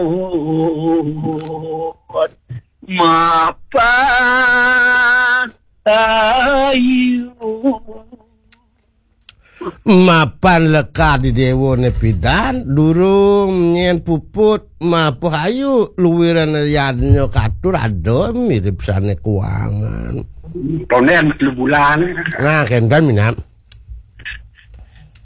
mapan ayu mapan lekat di dewa nepidan durung nyen puput mapuh ayu luwiran yadnya katur ada mirip sane kuangan tonen bulan nah kendan minam